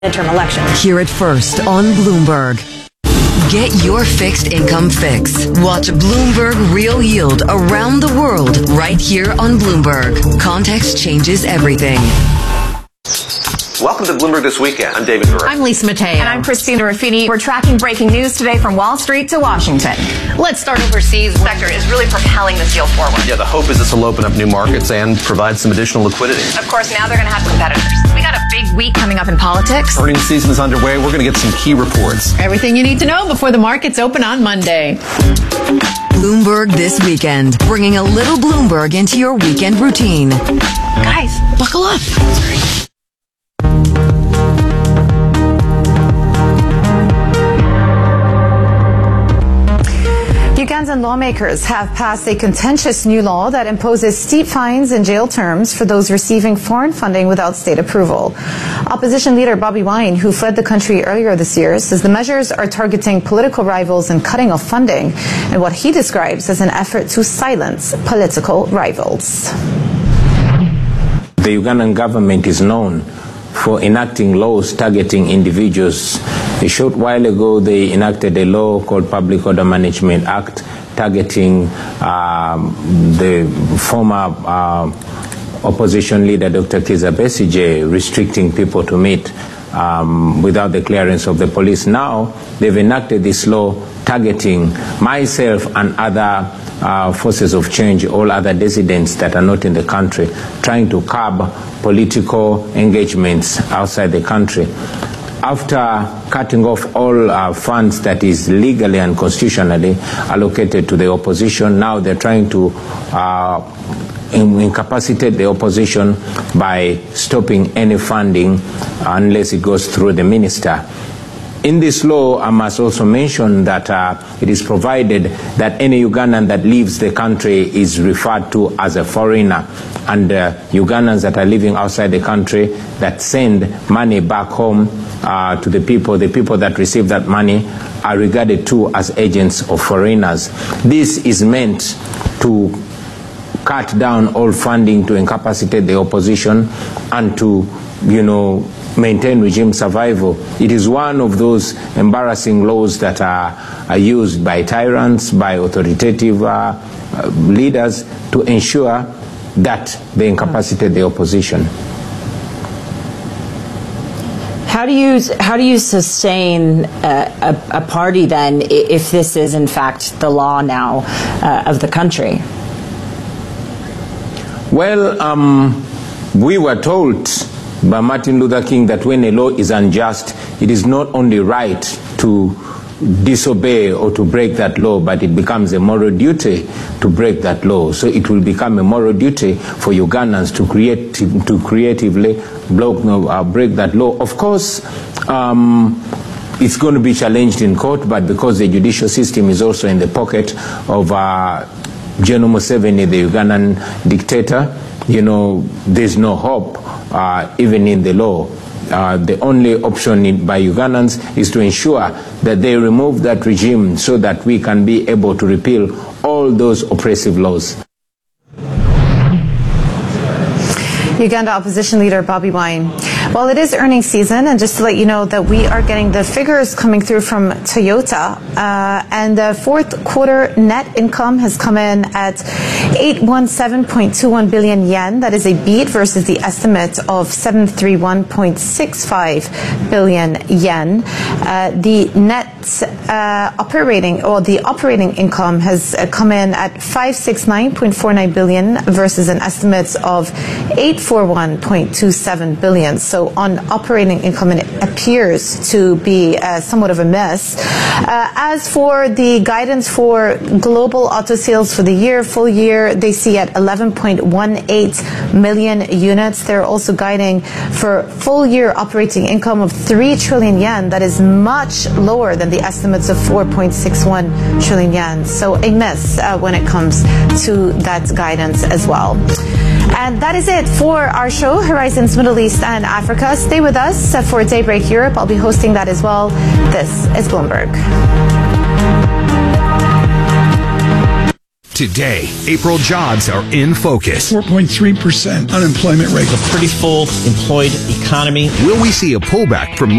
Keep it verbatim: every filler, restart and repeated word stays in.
midterm election. Hear it first on Bloomberg. Get your fixed income fix. Watch Bloomberg Real Yield around the world right here on Bloomberg. Context changes everything. Welcome to Bloomberg This Weekend. I'm David Burr. I'm Lisa Mateo. And I'm Christina Ruffini. We're tracking breaking news today from Wall Street to Washington. Let's start overseas. The sector is really propelling this deal forward. Yeah, the hope is this will open up new markets and provide some additional liquidity. Of course, now they're going to have competitors. We got a big week coming up in politics. Earnings season is underway. We're going to get some key reports. Everything you need to know before the markets open on Monday. Bloomberg This Weekend, bringing a little Bloomberg into your weekend routine. Guys, buckle up. Ugandan lawmakers have passed a contentious new law that imposes steep fines and jail terms for those receiving foreign funding without state approval. Opposition leader Bobi Wine, who fled the country earlier this year, says the measures are targeting political rivals and cutting off funding in what he describes as an effort to silence political rivals. The Ugandan government is known for enacting laws targeting individuals. A short while ago, they enacted a law called Public Order Management Act targeting um, the former uh, opposition leader, Doctor Kizza Besigye, restricting people to meet um, without the clearance of the police. Now, they've enacted this law targeting myself and other uh, forces of change, all other dissidents that are not in the country, trying to curb political engagements outside the country. After cutting off all uh, funds that is legally and constitutionally allocated to the opposition, now they're trying to uh, incapacitate the opposition by stopping any funding unless it goes through the minister. In this law, I must also mention that uh, it is provided that any Ugandan that leaves the country is referred to as a foreigner, and uh, Ugandans that are living outside the country that send money back home uh, to the people, the people that receive that money are regarded too as agents of foreigners. This is meant to cut down all funding to incapacitate the opposition and to, you know, maintain regime survival. It is one of those embarrassing laws that are, are used by tyrants, by authoritative uh, uh, leaders to ensure that they incapacitate the opposition. How do you how do you sustain uh, a, a party then if this is in fact the law now uh, of the country? Well, um, we were told by Martin Luther King that when a law is unjust, it is not only right to disobey or to break that law, but it becomes a moral duty to break that law. So it will become a moral duty for Ugandans to create to creatively block, no, uh, break that law. Of course, um, it's going to be challenged in court, but because the judicial system is also in the pocket of uh, General Museveni, the Ugandan dictator, you know, there's no hope, uh, even in the law. Uh, the only option in, by Ugandans is to ensure that they remove that regime so that we can be able to repeal all those oppressive laws. Uganda opposition leader Bobi Wine. Well, it is earnings season, and just to let you know that we are getting the figures coming through from Toyota, uh, and the fourth quarter net income has come in at eight hundred seventeen point two one billion yen. That is a beat versus the estimate of seven hundred thirty-one point six five billion yen. Uh, the net uh, operating or the operating income has uh, come in at five hundred sixty-nine point four nine billion versus an estimate of eight hundred forty-one point two seven billion. So on operating income, it appears to be uh, somewhat of a miss. Uh, as for the guidance for global auto sales for the year, full year, they see at eleven point one eight million units. They're also guiding for full year operating income of three trillion yen. That is much lower than the estimates of four point six one trillion yen. So a miss uh, when it comes to that guidance as well. And that is it for our show, Horizons Middle East and Africa. Stay with us for Daybreak Europe. I'll be hosting that as well. This is Bloomberg. Today, April jobs are in focus. four point three percent unemployment rate. A pretty full employed economy. Will we see a pullback from